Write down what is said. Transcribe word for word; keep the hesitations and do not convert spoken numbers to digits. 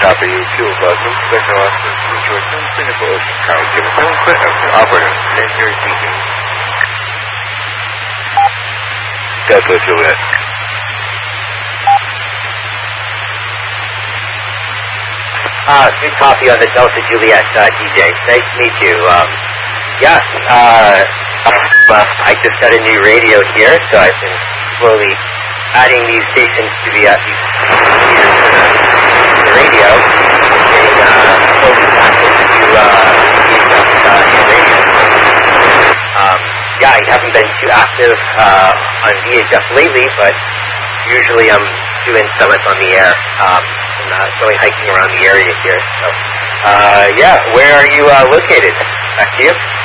copy. Two of us, Special Officer Jordan, Cynical Ocean Tower, Jimmy Clinton, Operator, Legendary Speaking. Delta Juliet. Uh, good coffee on the Delta Juliet, uh, D J. Nice to meet you. Um, yeah, uh, uh, I just got a new radio here, so I've been slowly adding these stations to the, uh, these the radio, and, uh, slowly back into, uh, these, uh, new radio. Um, yeah, I haven't been too active, uh, on V H F lately, but usually I'm doing summits on the air, um, and, uh, going hiking around the area here, so, uh, yeah, where are you, uh, located? Back to you.